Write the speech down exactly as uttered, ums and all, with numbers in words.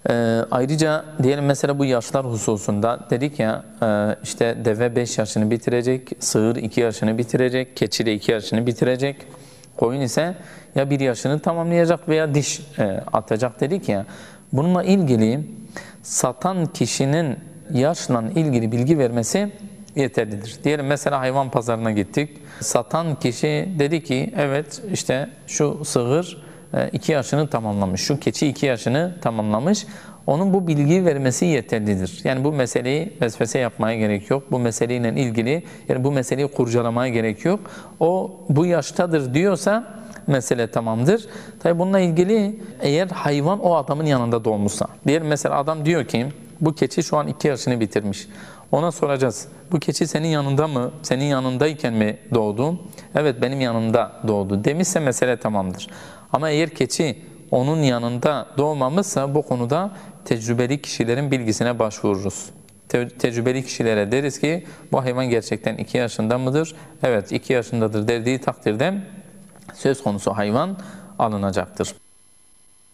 Ee, ayrıca diyelim mesela bu yaşlar hususunda dedik ya e, işte deve beş yaşını bitirecek, sığır iki yaşını bitirecek, keçi de iki yaşını bitirecek. Koyun ise ya bir yaşını tamamlayacak veya diş e, atacak dedik ya. Bununla ilgili satan kişinin yaşla ilgili bilgi vermesi yeterlidir. Diyelim mesela hayvan pazarına gittik. Satan kişi dedi ki evet işte şu sığır iki yaşını tamamlamış, şu keçi iki yaşını tamamlamış. Onun bu bilgiyi vermesi yeterlidir. Yani bu meseleyi vesvese yapmaya gerek yok. Bu meseleyle ilgili yani bu meseleyi kurcalamaya gerek yok. O bu yaştadır diyorsa mesele tamamdır. Tabi bununla ilgili eğer hayvan o adamın yanında doğmuşsa. Diyelim mesela adam diyor ki bu keçi şu an iki yaşını bitirmiş. Ona soracağız. Bu keçi senin yanında mı? Senin yanındayken mi doğdu? Evet benim yanımda doğdu demişse mesele tamamdır. Ama eğer keçi onun yanında doğmamışsa bu konuda tecrübeli kişilerin bilgisine başvururuz. Te tecrübeli kişilere deriz ki bu hayvan gerçekten iki yaşında mıdır? Evet iki yaşındadır dediği takdirde söz konusu hayvan alınacaktır.